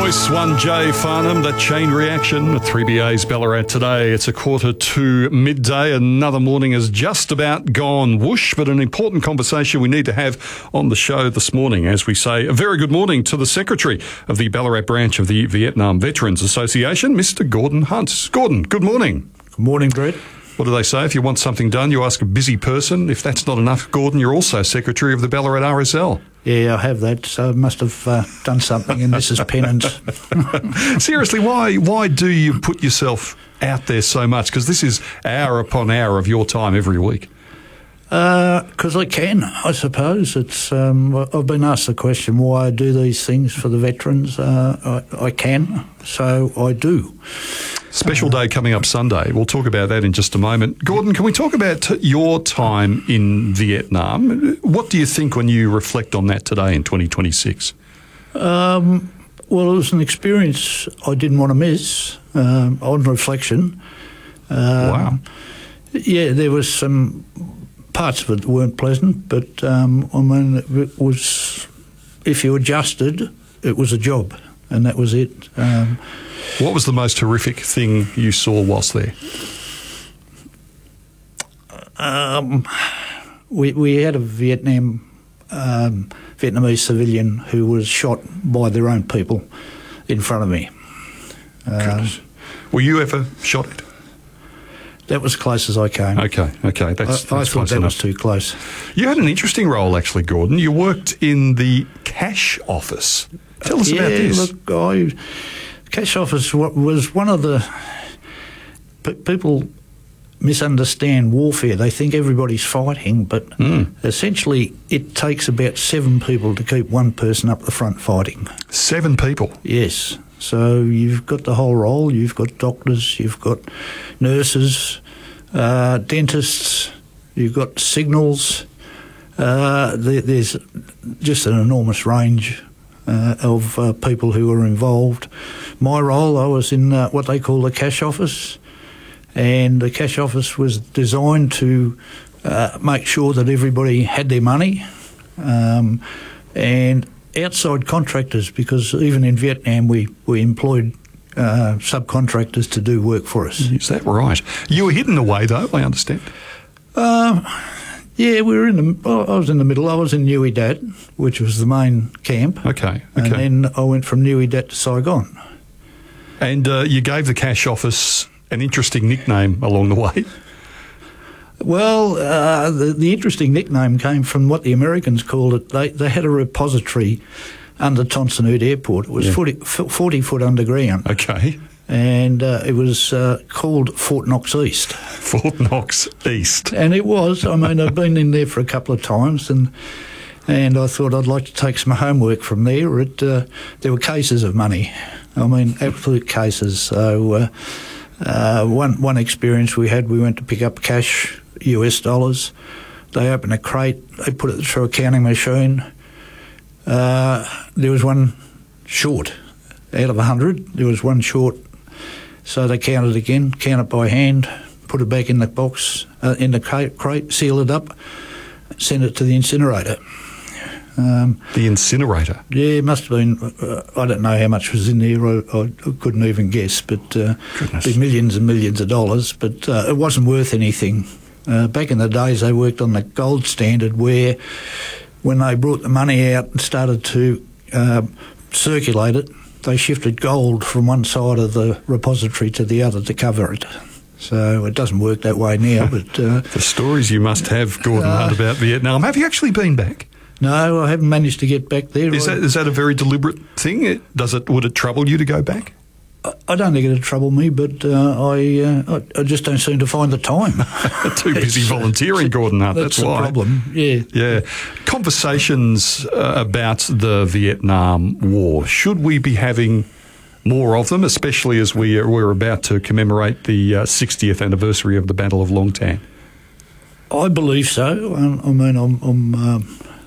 Voice 1J Farnham, that chain reaction at 3BA's Ballarat today. It's 1:45 midday. Another morning has just about gone whoosh, but an important conversation we need to have on the show this morning. As we say, a very good morning to the Secretary of the Ballarat branch of the Vietnam Veterans Association, Mr. Gordon Hunt. Gordon, good morning. Good morning, Brett. What do they say? If you want something done, you ask a busy person. If that's not enough, Gordon, you're also Secretary of the Ballarat RSL. Yeah, I have that, so I must have done something, and this is penance. Seriously, why do you put yourself out there so much? Because this is hour upon hour of your time every week. Because I can, I suppose. It's I've been asked the question why I do these things for the veterans. I can, so I do. Special day coming up Sunday. We'll talk about that in just a moment. Gordon, can we talk about your time in Vietnam? What do you think when you reflect on that today in 2026? Well, it was an experience I didn't want to miss, on reflection. Wow. Yeah, there was some parts of it that weren't pleasant, but I mean, it was, if you adjusted, it was a job, and that was it. What was the most horrific thing you saw whilst there? We had a Vietnamese civilian who was shot by their own people in front of me. Were you ever shot at? That was as close as I came. Okay. That's I thought close that enough. was too close. You had an interesting role, actually, Gordon. You worked in the cash office. Tell us about this. Look, cash office was one of the... People misunderstand warfare. They think everybody's fighting, but essentially it takes about 7 people to keep one person up the front fighting. 7 people? Yes. So you've got the whole role. You've got doctors, you've got nurses, dentists, you've got signals. There's just an enormous range of people who are involved. My role, I was in what they call the cash office, and the cash office was designed to make sure that everybody had their money, and outside contractors, because even in Vietnam we employed subcontractors to do work for us. Is that right? You were hidden away, though, I understand. Yeah, we were I was in the middle. I was in Nui Dat, which was the main camp. Okay. And then I went from Nui Dat to Saigon. And you gave the cash office an interesting nickname along the way. Well, the interesting nickname came from what the Americans called it. They had a repository under Ton Son Nhut Airport. It was 40 foot underground. Okay. And it was called Fort Knox East. Fort Knox East. And it was. I mean, I've been in there for a couple of times, and I thought I'd like to take some homework from there. There were cases of money. I mean, absolute cases. So one experience we had, we went to pick up cash, US dollars. They opened a crate. They put it through a counting machine. There was one short. Out of 100, there was one short. So they counted again, counted by hand, put it back in the box, in the crate, seal it up, send it to the incinerator. The incinerator? Yeah, it must have been, I don't know how much was in there, I couldn't even guess, but be millions and millions of dollars, but it wasn't worth anything. Back in the days, they worked on the gold standard, where when they brought the money out and started to circulate it, they shifted gold from one side of the repository to the other to cover it. So it doesn't work that way now. But the stories you must have, Gordon Hunt, about Vietnam. Have you actually been back? No, I haven't managed to get back there. Is that a very deliberate thing? Would it trouble you to go back? I don't think it'd trouble me, but I just don't seem to find the time. Too busy volunteering, Gordon Hunt. That's why. That's the problem. Yeah. Conversations about the Vietnam War. Should we be having more of them, especially as we're about to commemorate the 60th anniversary of the Battle of Long Tan? I believe so. I mean,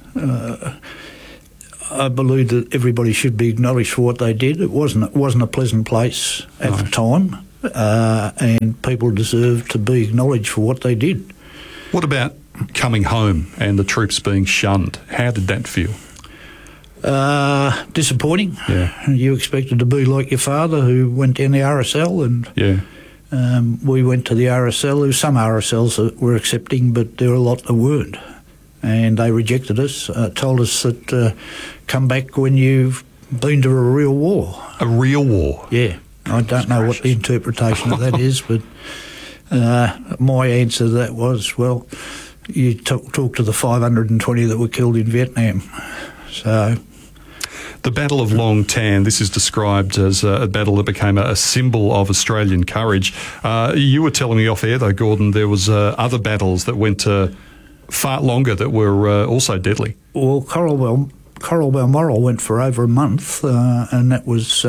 I believe that everybody should be acknowledged for what they did. It wasn't a pleasant place at the time, and people deserve to be acknowledged for what they did. What about coming home and the troops being shunned? How did that feel? Disappointing. Yeah. You expected to be like your father, who went down the RSL, and we went to the RSL. There were some RSLs that were accepting, but there were a lot that weren't. And they rejected us, told us that come back when you've been to a real war. A real war? Yeah. I don't know what the interpretation of that is, but my answer to that was, well, you talk to the 520 that were killed in Vietnam. So... The Battle of Long Tan, this is described as a battle that became a symbol of Australian courage. You were telling me off air, though, Gordon, there was other battles that went far longer that were also deadly. Well, Coral Balmoral went for over a month, and that was...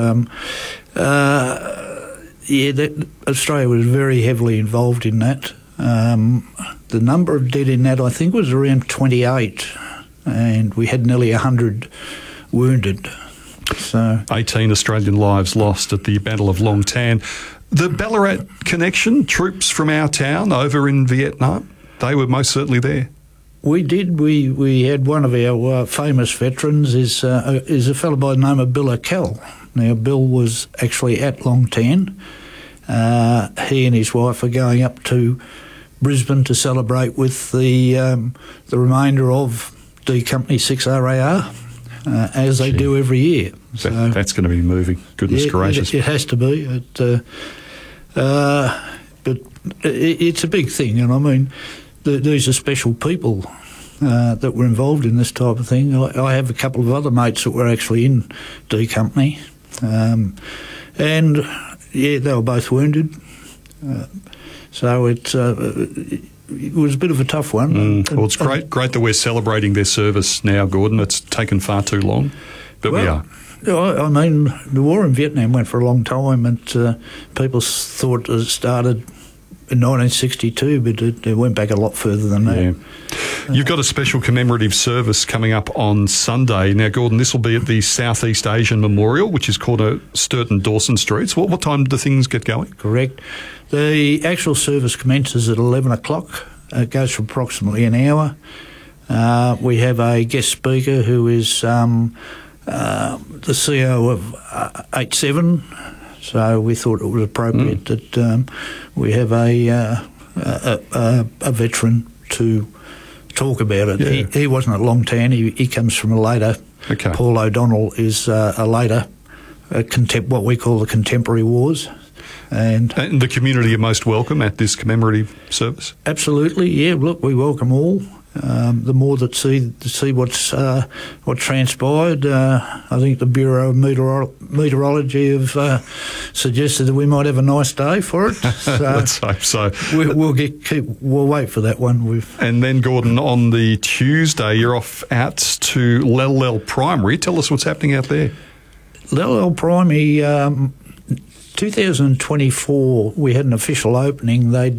Australia was very heavily involved in that. The number of dead in that, I think, was around 28, and we had nearly 100 wounded. So 18 Australian lives lost at the Battle of Long Tan. The Ballarat connection, troops from our town over in Vietnam, they were most certainly there. We did. We had one of our famous veterans is a fellow by the name of Bill O'Kell. Now, Bill was actually at Long Tan. He and his wife are going up to Brisbane to celebrate with the remainder of D Company 6 RAR, as they do every year. So, that's going to be moving. Goodness gracious. It has to be. But it's a big thing, and I mean, these are special people that were involved in this type of thing. I have a couple of other mates that were actually in D Company, and they were both wounded. So it was a bit of a tough one. Well, it's great that we're celebrating their service now, Gordon. It's taken far too long, but we are. I mean, the war in Vietnam went for a long time, and people thought it started in 1962, but it went back a lot further than that. Yeah. You've got a special commemorative service coming up on Sunday. Now, Gordon, this will be at the Southeast Asian Memorial, which is called Sturt and Dawson Streets. What time do things get going? Correct. The actual service commences at 11 o'clock. It goes for approximately an hour. We have a guest speaker who is the CEO of 87. So we thought it was appropriate that we have a veteran to talk about it. Yeah. He wasn't at Long Tan. He comes from a later. Okay. Paul O'Donnell is a later, what we call the contemporary wars. And the community are most welcome at this commemorative service? Absolutely, yeah. Look, we welcome all. The more that see what transpired, I think the Bureau of Meteorology have suggested that we might have a nice day for it. So let's hope so. We'll wait for that one. And then, Gordon, on the Tuesday, you're off out to Lel Primary. Tell us what's happening out there. Lel Primary. 2024, we had an official opening. They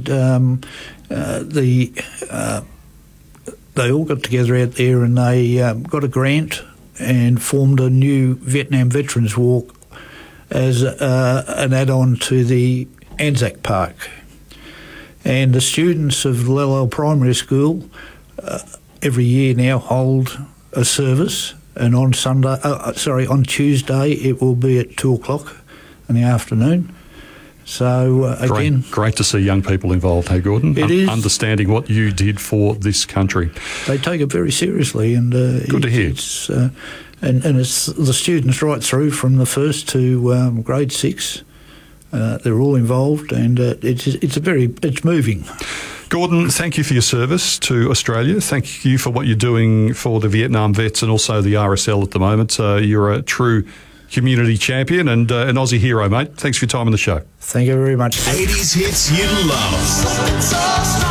all got together out there and they got a grant and formed a new Vietnam Veterans Walk as an add-on to the Anzac Park. And the students of Lel Primary School every year now hold a service, and on Tuesday it will be at 2 o'clock in the afternoon. So again, great to see young people involved. Hey, Gordon, it is understanding what you did for this country. They take it very seriously, and good to hear. It's, and it's the students right through from the first to grade 6. They're all involved, and it's moving. Gordon, thank you for your service to Australia. Thank you for what you're doing for the Vietnam vets and also the RSL at the moment. You're a true community champion and an Aussie hero, mate. Thanks for your time on the show. Thank you very much. 80s hits you love.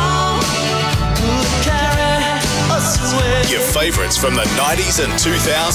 Your favourites from the 90s and 2000s.